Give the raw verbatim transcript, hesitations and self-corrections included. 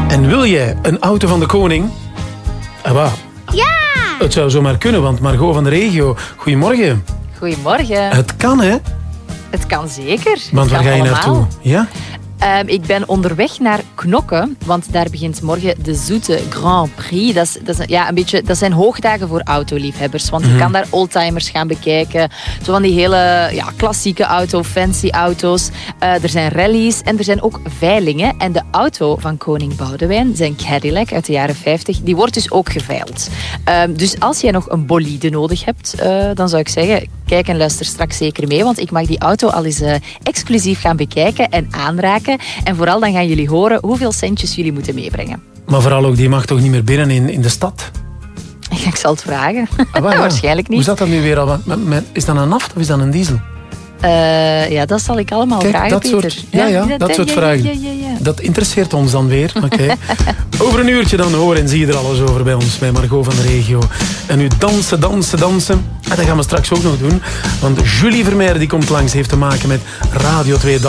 En wil jij een auto van de koning? Ah, wat? Ja! Het zou zomaar kunnen, want Margot van de regio. Goedemorgen. Goedemorgen. Het kan, hè? Het kan zeker. Want waar ga je naartoe? Ja? Um, ik ben onderweg naar Knokke, want daar begint morgen de Zoete Grand Prix. Dat, is, dat, is, ja, een beetje, dat zijn hoogdagen voor autoliefhebbers, want je Mm-hmm. kan daar oldtimers gaan bekijken. Zo van die hele ja, klassieke auto, fancy auto's. Uh, er zijn rallies en er zijn ook veilingen. En de auto van koning Boudewijn, zijn Cadillac uit de jaren vijftig, die wordt dus ook geveild. Um, dus als jij nog een bolide nodig hebt, uh, dan zou ik zeggen, kijk en luister straks zeker mee, want ik mag die auto al eens uh, exclusief gaan bekijken en aanraken. En vooral dan gaan jullie horen hoeveel centjes jullie moeten meebrengen. Maar vooral ook, die mag toch niet meer binnen in, in de stad? Ik zal het vragen. Ah, ja. Waarschijnlijk niet. Hoe zat dat nu weer al? Met, met, is dat een naft of is dat een diesel? Uh, ja, dat zal ik allemaal Kijk, vragen, dat Peter. soort, ja, ja, dat, dat soort ja, vragen. Ja, ja, ja. Dat interesseert ons dan weer. Okay. Over een uurtje dan hoor en zie je er alles over bij ons, bij Margot van de regio. En nu dansen, dansen, dansen. En dat gaan we straks ook nog doen. Want Julie Vermeer die komt langs, heeft te maken met Radio twee.